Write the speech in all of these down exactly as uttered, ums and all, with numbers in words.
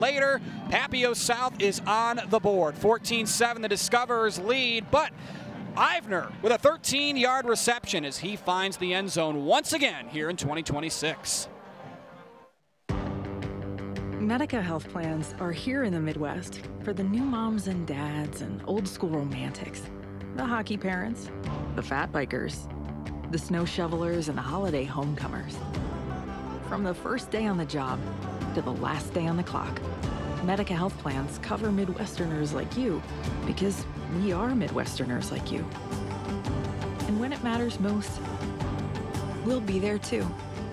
Later, Papio South is on the board. fourteen seven, the Discoverers lead, but Ivner with a thirteen-yard reception as he finds the end zone once again here in twenty twenty-six. Medica health plans are here in the Midwest for the new moms and dads and old school romantics, the hockey parents, the fat bikers, the snow shovelers, and the holiday homecomers. From the first day on the job to the last day on the clock, Medica health plans cover Midwesterners like you because we are Midwesterners like you. And when it matters most, we'll be there too.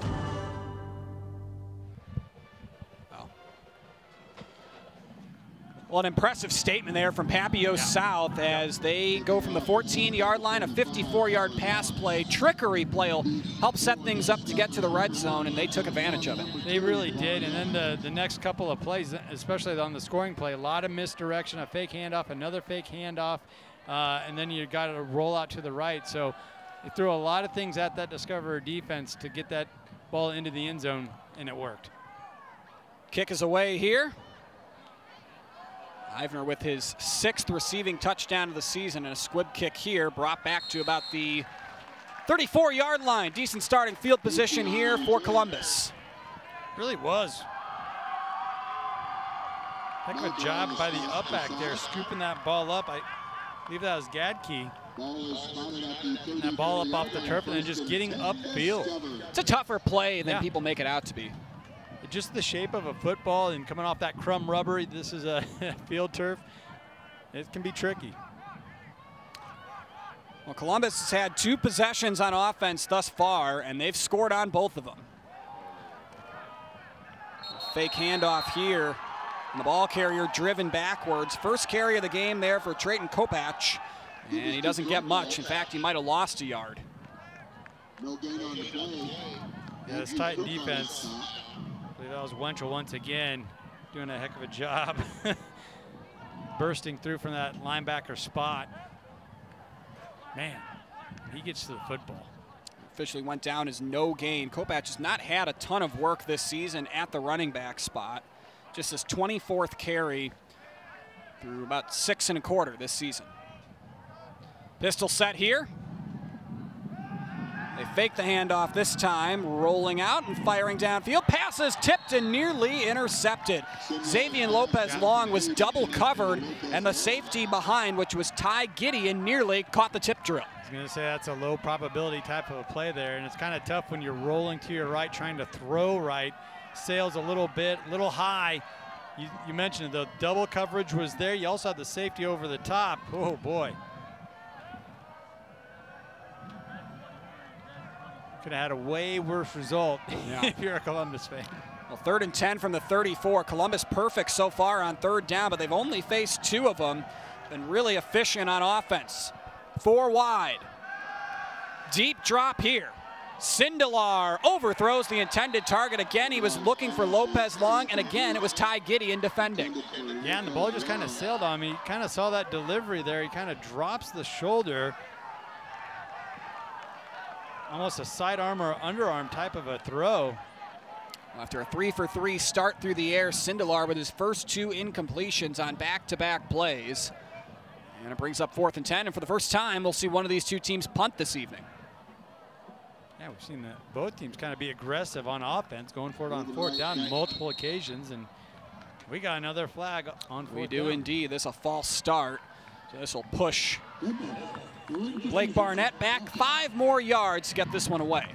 Well, an impressive statement there from Papio yeah. South as they go from the fourteen-yard line, a fifty-four-yard pass play. Trickery play will help set things up to get to the red zone, and they took advantage of it. They really did, and then the, the next couple of plays, especially on the scoring play, a lot of misdirection, a fake handoff, another fake handoff, uh, and then you got to roll out to the right. So they threw a lot of things at that Discoverer defense to get that ball into the end zone, and it worked. Kick is away here. Ivner with his sixth receiving touchdown of the season, and a squib kick here brought back to about the thirty-four-yard line. Decent starting field position here for Columbus. Really was. Heck of a job by the up back there, scooping that ball up. I believe that was Gadke. That ball up off the turf and then just getting upfield. It's a tougher play than yeah. people make it out to be. Just the shape of a football and coming off that crumb rubber, this is a field turf, it can be tricky. Well, Columbus has had two possessions on offense thus far, and they've scored on both of them. Fake handoff here, and the ball carrier driven backwards. First carry of the game there for Trayton Kopach, and he doesn't get much. In fact, he might have lost a yard. Yeah, this Titan defense. I believe that was Wenchel once again doing a heck of a job bursting through from that linebacker spot. Man, he gets to the football. Officially went down as no gain. Kopach has not had a ton of work this season at the running back spot. Just his twenty-fourth carry through about six and a quarter this season. Pistol set here. They fake the handoff this time, rolling out and firing downfield. Passes tipped and nearly intercepted. Xavier Lopez Long was double covered, and the safety behind, which was Ty Gideon, nearly caught the tip drill. I was going to say that's a low probability type of a play there, and it's kind of tough when you're rolling to your right, trying to throw right. Sails a little bit, a little high. You, you mentioned the double coverage was there. You also had the safety over the top. Oh, boy. Could have had a way worse result yeah. if you're a Columbus fan. Well, third and ten from the thirty-four. Columbus perfect so far on third down, but they've only faced two of them. Been really efficient on offense. Four wide. Deep drop here. Sindelar overthrows the intended target. Again, he was looking for Lopez Long, and again, it was Ty Gideon defending. Yeah, and the ball just kind of sailed on me. Kind of saw that delivery there. He kind of drops the shoulder. Almost a sidearm or underarm type of a throw. After a three for three start through the air, Sindelar with his first two incompletions on back-to-back plays. And it brings up fourth and ten, and for the first time, we'll see one of these two teams punt this evening. Yeah, we've seen the, both teams kind of be aggressive on offense, going for it on fourth down multiple occasions, and we got another flag on fourth down. We do indeed. This is a false start, so this will push Blake Barnett back five more yards to get this one away.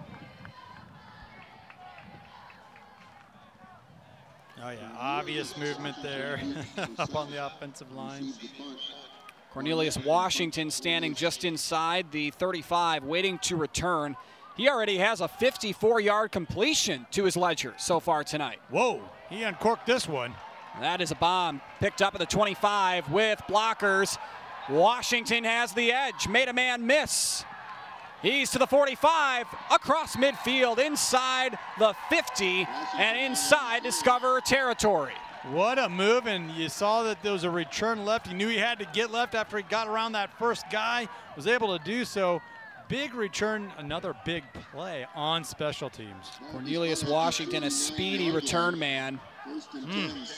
Oh yeah, obvious movement there up on the offensive line. Cornelius Washington standing just inside the thirty-five, waiting to return. He already has a fifty-four-yard completion to his ledger so far tonight. Whoa, he uncorked this one. That is a bomb picked up at the twenty-five with blockers. Washington has the edge, made a man miss. He's to the forty-five, across midfield, inside the fifty, and inside Discoverer territory. What a move, and you saw that there was a return left. He knew he had to get left after he got around that first guy, was able to do so. Big return, another big play on special teams. Cornelius Washington, a speedy return man. Mm.